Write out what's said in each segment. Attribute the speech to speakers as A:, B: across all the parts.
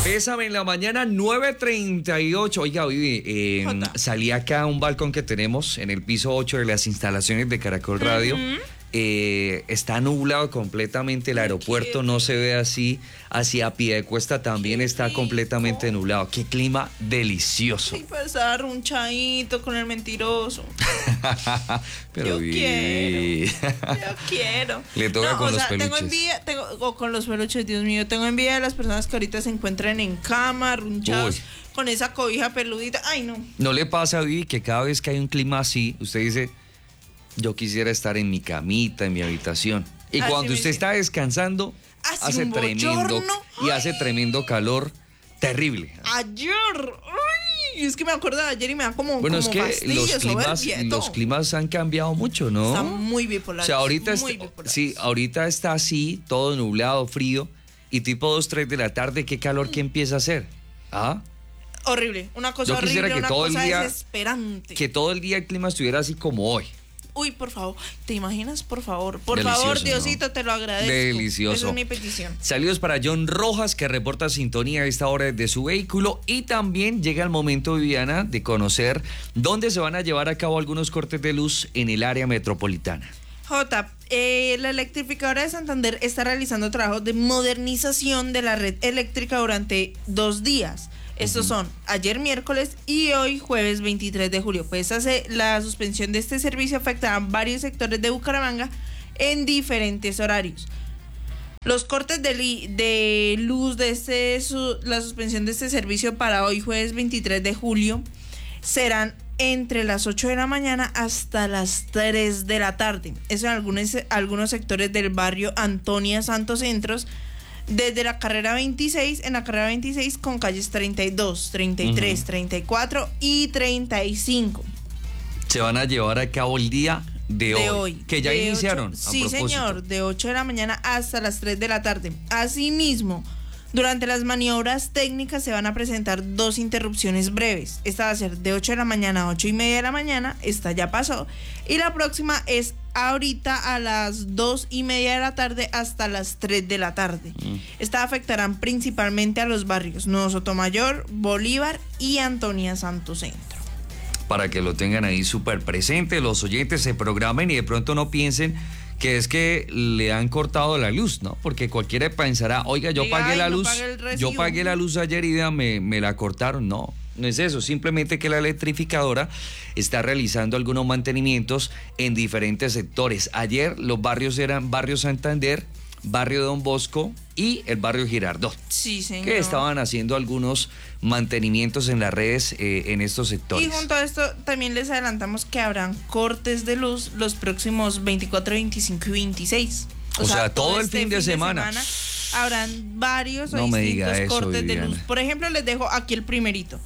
A: Bésame en la mañana, 9:38. Oiga, Vivi, salí acá a un balcón que tenemos en el piso 8 de las instalaciones de Caracol Radio. Está nublado completamente, el aeropuerto no se ve así, hacia Piedecuesta también está completamente nublado. Qué clima delicioso.
B: Sí, pasar un chaito con el mentiroso.
A: Pero
B: yo quiero.
A: Le toca con los peluches.
B: Tengo envidia, con los peluches, Dios mío, tengo envidia de las personas que ahorita se encuentran en cama, arrunchados, con esa cobija peludita. Ay, no.
A: ¿No le pasa, Vivi, que cada vez que hay un clima así, usted dice, yo quisiera estar en mi camita, en mi habitación? Y
B: así
A: cuando usted está descansando, hace tremendo y hace tremendo calor, terrible.
B: Ayer, es que me acuerdo de ayer y me da como
A: bueno,
B: como
A: es que los climas han cambiado mucho, ¿no?
B: Están muy bipolares.
A: O sea, ahorita está así, todo nublado, frío, y tipo 2, 3 de la tarde, ¿qué calor que empieza a hacer? ¿Ah?
B: Horrible, una cosa
A: yo quisiera
B: horrible,
A: que
B: una
A: todo
B: cosa
A: el día,
B: desesperante.
A: Que todo el día el clima estuviera así como hoy.
B: Uy, por favor, ¿te imaginas? Por favor,
A: Delicioso,
B: Diosito,
A: ¿no?
B: Te lo agradezco.
A: Delicioso.
B: Esa es mi petición.
A: Saludos para John Rojas, que reporta sintonía a esta hora de su vehículo. Y también llega el momento, Viviana, de conocer dónde se van a llevar a cabo algunos cortes de luz en el área metropolitana.
B: La electrificadora de Santander está realizando trabajos de modernización de la red eléctrica durante 2 días. Estos son ayer miércoles y hoy jueves 23 de julio. Pues la suspensión de este servicio afectará a varios sectores de Bucaramanga en diferentes horarios. Los cortes de luz de la suspensión de este servicio para hoy jueves 23 de julio serán entre las 8 de la mañana hasta las 3 de la tarde. Eso en algunos sectores del barrio Antonia Santos Centros, desde la carrera 26, en la carrera 26 con calles 32, 33, 34 y 35.
A: Se van a llevar a cabo el día de hoy, que ya iniciaron.
B: Sí, señor, de 8 de la mañana hasta las 3 de la tarde. Asimismo, durante las maniobras técnicas se van a presentar 2 interrupciones breves. Esta va a ser de 8 de la mañana a 8:30 de la mañana, esta ya pasó. Y la próxima es ahorita a las 2:30 de la tarde hasta las 3 de la tarde. Esta afectarán principalmente a los barrios Nuevo Sotomayor, Bolívar y Antonia Santos Centro.
A: Para que lo tengan ahí súper presente, los oyentes se programen y de pronto no piensen que es que le han cortado la luz, ¿no? Porque cualquiera pensará, oiga, yo pagué la luz, yo pagué la luz ayer y me la cortaron. No es eso, simplemente que la electrificadora está realizando algunos mantenimientos en diferentes sectores. Ayer los barrios eran Barrio Santander, Barrio Don Bosco y el Barrio Girardot.
B: Sí, señor.
A: Que estaban haciendo algunos mantenimientos en las redes en estos sectores.
B: Y junto a esto también les adelantamos que habrán cortes de luz los próximos 24, 25 y 26. O sea,
A: todo el fin de semana
B: habrán varios
A: no me diga eso,
B: cortes
A: Viviana.
B: de luz. Por ejemplo, les dejo aquí el primerito.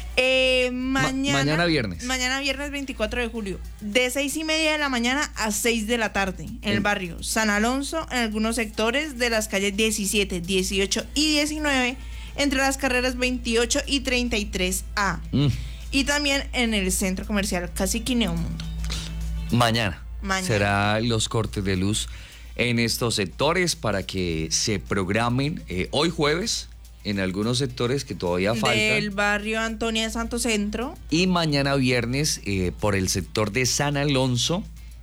A: Mañana viernes.
B: Mañana viernes 24 de julio, de 6:30 de la mañana a 6 de la tarde, en el barrio San Alonso, en algunos sectores de las calles 17, 18 y 19, entre las carreras 28 y 33A. Y también en el centro comercial Cacique y Neomundo.
A: Mañana serán los cortes de luz en estos sectores para que se programen hoy jueves en algunos sectores que todavía faltan.
B: Del barrio Antonia Santos Centro.
A: Y mañana viernes por el sector de San Alonso.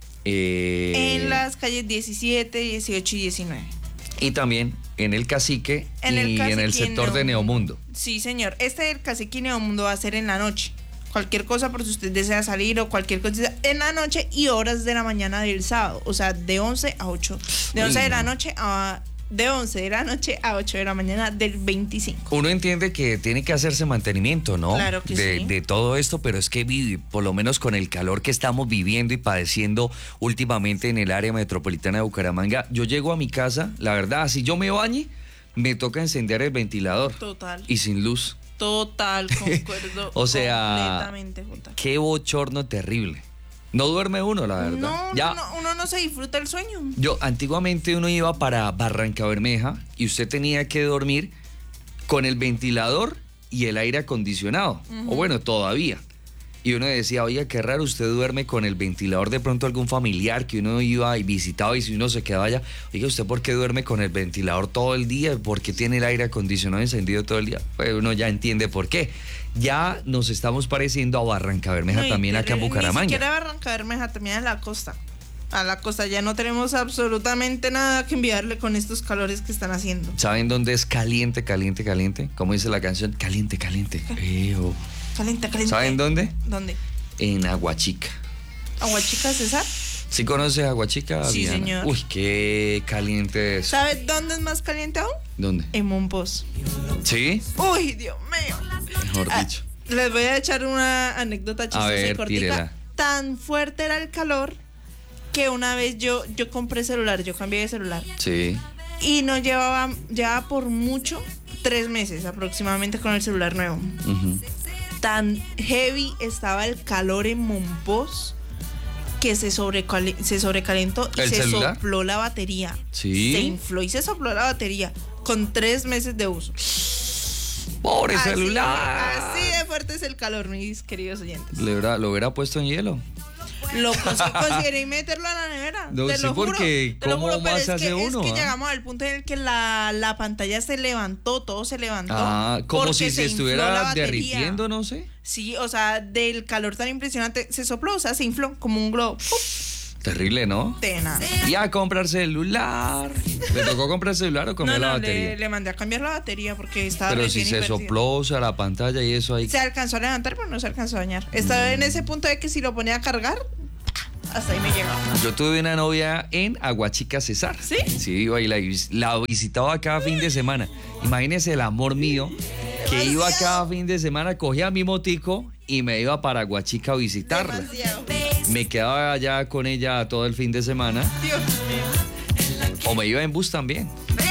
B: En las calles 17, 18 y 19.
A: Y también en el Cacique en el sector de Neomundo.
B: Sí, señor. Del Cacique y Neomundo va a ser en la noche. Cualquier cosa por si usted desea salir o cualquier cosa en la noche y horas de la mañana del sábado. O sea, de 11 a 8. De 11 de la noche a... De 11 de la noche a 8 de la mañana del 25.
A: Uno entiende que tiene que hacerse mantenimiento, ¿no?
B: Claro que sí.
A: De todo esto, pero es que por lo menos con el calor que estamos viviendo y padeciendo últimamente en el área metropolitana de Bucaramanga, yo llego a mi casa, la verdad, si yo me bañe, me toca encender el ventilador.
B: Total.
A: Y sin luz.
B: Total, concuerdo.
A: O sea,
B: completamente, Jota.
A: Qué bochorno terrible. No duerme uno, la verdad.
B: No, uno no se disfruta el sueño.
A: Antiguamente uno iba para Barranca Bermeja y usted tenía que dormir con el ventilador y el aire acondicionado. O bueno, todavía. Y uno decía, oiga, qué raro, usted duerme con el ventilador, de pronto algún familiar que uno iba y visitaba, y si uno se quedaba allá, oiga, ¿usted por qué duerme con el ventilador todo el día? ¿Por qué tiene el aire acondicionado encendido todo el día? Pues uno ya entiende por qué. Ya nos estamos pareciendo a Barranca Bermeja también acá en Bucaramanga.
B: Ni siquiera Barranca Bermeja, también en la costa. A la costa ya no tenemos absolutamente nada que enviarle con estos calores que están haciendo.
A: ¿Saben dónde es caliente, caliente, caliente? ¿Cómo dice la canción? Caliente, caliente.
B: Caliente, caliente.
A: ¿Saben dónde?
B: ¿Dónde?
A: En Aguachica.
B: ¿Aguachica, César?
A: ¿Sí conoces Aguachica,
B: Sí,
A: Diana?
B: señor.
A: Uy, qué caliente es.
B: ¿Sabes dónde es más caliente aún?
A: ¿Dónde?
B: En Monpós.
A: ¿Sí?
B: Uy, Dios mío.
A: Mejor dicho.
B: Les voy a echar una anécdota chistosa y cortita.
A: Tírela.
B: Tan fuerte era el calor que una vez yo compré celular, yo cambié de celular.
A: Sí.
B: Y no llevaba por mucho 3 meses aproximadamente con el celular nuevo.
A: Uh-huh.
B: Tan heavy estaba el calor en Monpós que se sobrecalentó y se sopló la batería.
A: Sí.
B: Se infló y se sopló la batería con 3 meses de uso.
A: ¡Pobre celular!
B: Así de fuerte es el calor, mis queridos oyentes.
A: Lo hubiera puesto en hielo.
B: Lo consideré meterlo a la nevera.
A: No,
B: te
A: sí,
B: lo juro,
A: porque
B: te lo
A: ¿cómo
B: juro, pero
A: más hace uno?
B: Es que llegamos al punto en el que la pantalla se levantó, todo se levantó.
A: Como si se estuviera
B: batería.
A: derritiendo, no sé.
B: Sí, o sea, del calor tan impresionante se sopló, o sea, se infló como un globo.
A: Terrible, ¿no?
B: Tenaz.
A: Y a comprar celular. ¿Le tocó comprar celular o cambiar la batería?
B: Le mandé a cambiar la batería porque estaba
A: Pero
B: recién
A: si se
B: invertida.
A: sopló, o sea, la pantalla y eso ahí.
B: Se alcanzó a levantar, pero no se alcanzó a dañar. Estaba en ese punto de que si lo ponía a cargar, hasta ahí me llegaba.
A: Yo tuve una novia en Aguachica, César.
B: ¿Sí?
A: Sí, iba y la visitaba cada fin de semana. Imagínese el amor mío, que iba cada fin de semana, cogía mi motico y me iba para Aguachica a visitarla.
B: Demasiado.
A: Me quedaba allá con ella todo el fin de semana.
B: Dios mío.
A: O me iba en bus también.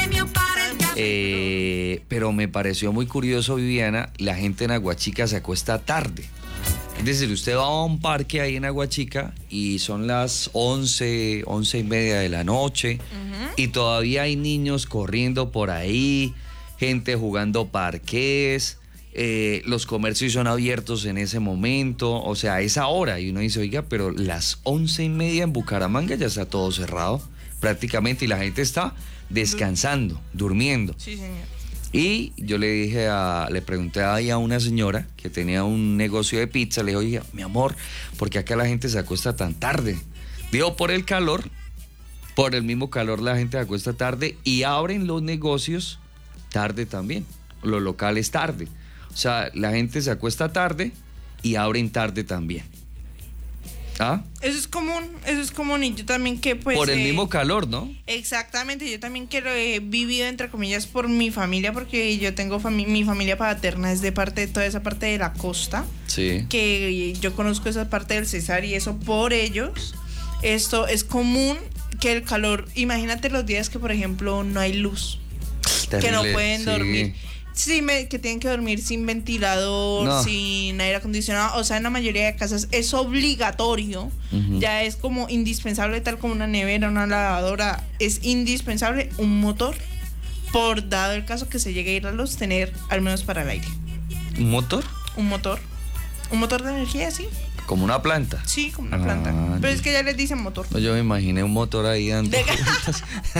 A: Pero me pareció muy curioso, Viviana, la gente en Aguachica se acuesta tarde. Es decir, usted va a un parque ahí en Aguachica y son las 11, 11:30 de la noche, y todavía hay niños corriendo por ahí, gente jugando parqués, los comercios son abiertos en ese momento, o sea, a esa hora, y uno dice, oiga, pero las 11:30 en Bucaramanga ya está todo cerrado prácticamente y la gente está descansando, durmiendo.
B: Sí, señor.
A: Y yo le pregunté ahí a una señora que tenía un negocio de pizza, le dije, oiga, mi amor, ¿por qué acá la gente se acuesta tan tarde? Digo, por el calor, por el mismo calor la gente se acuesta tarde y abren los negocios tarde también, los locales tarde. O sea, la gente se acuesta tarde y abren tarde también. ¿Ah?
B: Eso es común y yo también que pues...
A: Por el mismo calor, ¿no?
B: Exactamente, yo también que lo he vivido entre comillas por mi familia, porque yo tengo mi familia paterna es de toda esa parte de la costa.
A: Sí.
B: Que yo conozco esa parte del César y eso por ellos. Esto es común que el calor, imagínate los días que por ejemplo no hay luz,
A: Terrible,
B: que no pueden
A: sí.
B: dormir. Sí, que tienen que dormir sin ventilador,
A: No.
B: sin aire acondicionado. O sea, en la mayoría de casas es obligatorio. Ya es como indispensable, tal como una nevera, una lavadora. Es indispensable un motor, por dado el caso que se llegue a ir la luz, tener al menos para el aire.
A: ¿Un motor?
B: Un motor de energía, sí.
A: Como una planta.
B: Sí, como una planta. Pero es que ya les dicen motor.
A: Yo me imaginé un motor ahí dando vueltas.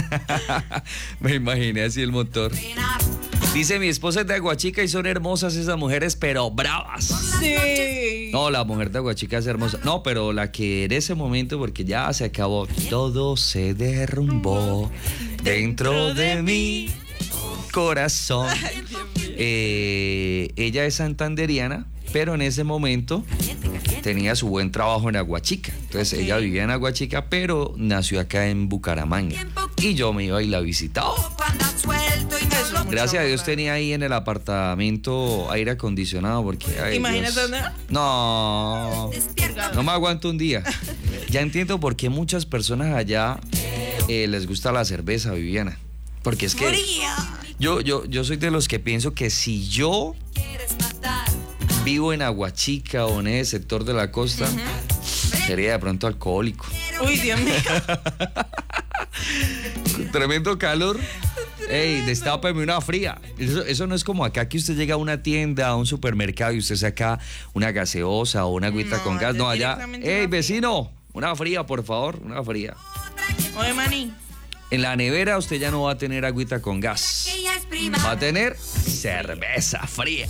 A: Me imaginé así el motor. Dice, mi esposa es de Aguachica y son hermosas esas mujeres, pero bravas.
B: Sí.
A: No, la mujer de Aguachica es hermosa. No, pero la que en ese momento, porque ya se acabó, todo se derrumbó dentro de mi corazón. Ella es santanderiana, pero en ese momento tenía su buen trabajo en Aguachica. Entonces ella vivía en Aguachica, pero nació acá en Bucaramanga. Y yo me iba y la visitaba. Gracias a Dios tenía ahí en el apartamento aire acondicionado, porque... ay,
B: Imagínate
A: Dios.
B: dónde.
A: No me aguanto un día. Ya entiendo por qué muchas personas allá les gusta la cerveza, Viviana. Porque es que yo soy de los que pienso que si yo vivo en Aguachica o en ese sector de la costa, sería de pronto alcohólico.
B: Uy, Dios mío.
A: Tremendo calor. Ey, destápeme una fría. Eso no es como acá que usted llega a una tienda, a un supermercado y usted saca una gaseosa o una agüita con gas. No, allá. Ey, vecino, una fría, por favor, una fría.
B: Oye, maní.
A: En la nevera usted ya no va a tener agüita con gas. Va a tener cerveza fría.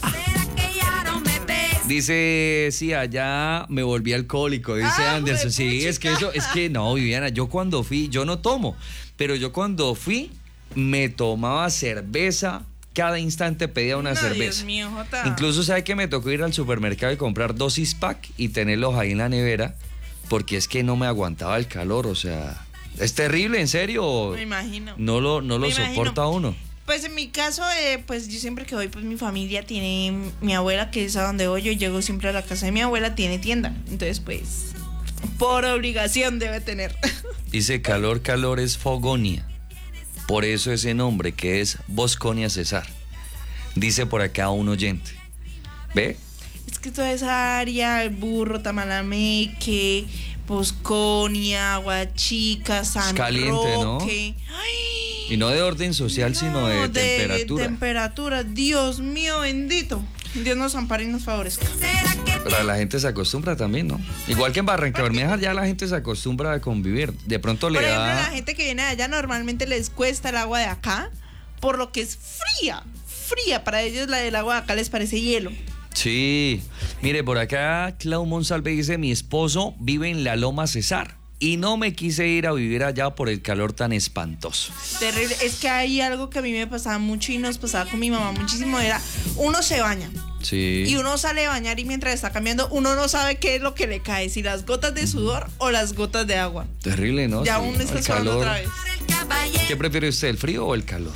A: Dice, sí, allá me volví alcohólico, dice Anderson. Sí, es que no, Viviana, yo cuando fui, yo no tomo, pero yo cuando fui me tomaba cerveza, cada instante pedía una cerveza.
B: Dios mío, Jota.
A: Incluso sabe que me tocó ir al supermercado y comprar 2 six-pack y tenerlos ahí en la nevera, porque es que no me aguantaba el calor, o sea, es terrible, en serio.
B: Me imagino.
A: No lo soporta uno.
B: Pues en mi caso, pues yo siempre que voy, pues mi familia tiene, mi abuela, que es a donde voy, yo llego siempre a la casa de mi abuela, tiene tienda. Entonces, pues, por obligación debe tener.
A: Dice, calor es fogonia. Por eso ese nombre que es Bosconia Cesar. Dice por acá un oyente. ¿Ve?
B: Es que toda esa área, el Burro, Tamalameque, Bosconia, Aguachica, San
A: caliente,
B: Roque.
A: ¿no?
B: ¡Ay!
A: Y no de orden social, sino de temperatura.
B: Temperatura, Dios mío bendito. Dios nos ampare y nos favorezca.
A: Pero la gente se acostumbra también, ¿no? Igual que en Barrancabermeja ya la gente se acostumbra a convivir. De pronto le da...
B: Por ejemplo, la gente que viene de allá normalmente les cuesta el agua de acá, por lo que es fría. Para ellos la del agua de acá les parece hielo.
A: Sí. Mire, por acá Clau Monsalve dice, mi esposo vive en la Loma Cesar. Y no me quise ir a vivir allá por el calor tan espantoso.
B: Terrible. Es que hay algo que a mí me pasaba mucho y nos pasaba con mi mamá muchísimo. Era, uno se baña.
A: Sí.
B: Y uno sale a bañar y mientras está cambiando, uno no sabe qué es lo que le cae. Si las gotas de sudor o las gotas de agua.
A: Terrible, ¿no?
B: Ya
A: sí,
B: uno está sudando otra vez.
A: ¿Qué prefiere usted, el frío o el calor?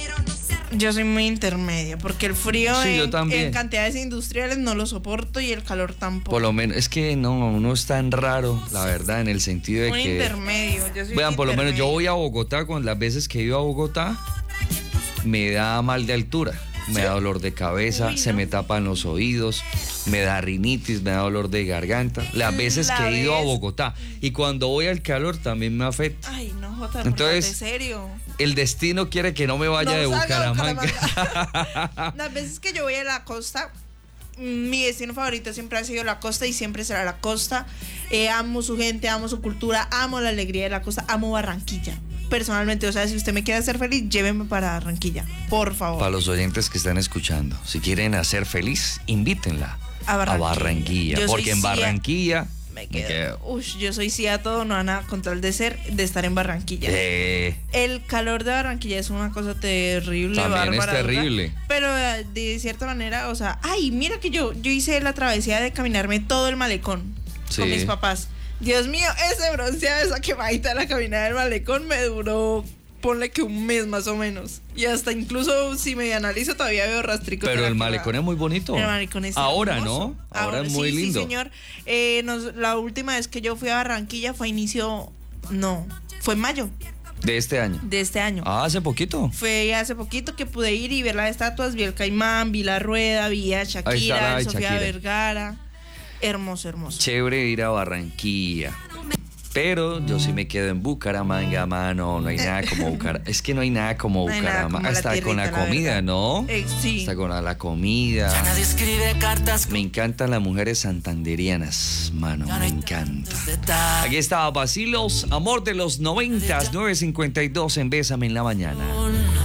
B: Yo soy muy intermedia, porque el frío
A: sí,
B: en cantidades industriales no lo soporto y el calor tampoco.
A: Por lo menos, es que no, uno es tan raro, la verdad, en el sentido de
B: un
A: que...
B: intermedio, yo soy
A: vean, por lo menos yo voy a Bogotá, con las veces que he ido a Bogotá, me da mal de altura, me da dolor de cabeza,
B: Uy, no.
A: se me tapan los oídos, me da rinitis, me da dolor de garganta, las veces que he ido a Bogotá. Y cuando voy al calor también me afecta.
B: Ay, no, Jota,
A: entonces,
B: en serio.
A: El destino quiere que no me vaya de Bucaramanga.
B: Las veces que yo voy a la costa, mi destino favorito siempre ha sido la costa y siempre será la costa. Amo su gente, amo su cultura, amo la alegría de la costa, amo Barranquilla. Personalmente, o sea, si usted me quiere hacer feliz, lléveme para Barranquilla, por favor.
A: Para los oyentes que están escuchando, si quieren hacer feliz, invítenla a Barranquilla. Porque en Barranquilla...
B: Me quedo. Ush, yo soy sí a todo, no a nada con tal de estar en Barranquilla. El calor de Barranquilla es una cosa terrible,
A: también
B: bárbara,
A: es terrible.
B: ¿verdad? Pero de cierta manera, o sea, ay, mira que yo hice la travesía de caminarme todo el malecón con mis papás. Dios mío, ese bronceado, esa quemadita de la caminada del malecón me duró, ponle que un mes más o menos. Y hasta incluso si me analizo todavía veo rastricos.
A: Pero el malecón es muy bonito.
B: El malecón es
A: ahora,
B: hermoso.
A: ¿no? Ahora es muy lindo.
B: Sí, señor. La última vez que yo fui a Barranquilla fue fue en mayo.
A: ¿De este año?
B: De este año.
A: Ah, ¿hace poquito?
B: Fue hace poquito que pude ir y ver las estatuas. Vi el Caimán, vi la Rueda, vi a Shakira, Sofía Vergara. Hermoso, hermoso.
A: Chévere ir a Barranquilla. Pero yo sí me quedo en Bucaramanga, mano. No hay nada como Bucaramanga. Es que no hay nada como Bucaramanga. Hasta con la comida, ¿no?
B: Sí.
A: Hasta con la comida.
C: Nadie escribe cartas.
A: Me encantan las mujeres santanderianas, mano. Me encanta. Aquí está Bacilos, amor de los 90, 9:52 en Bésame en la Mañana.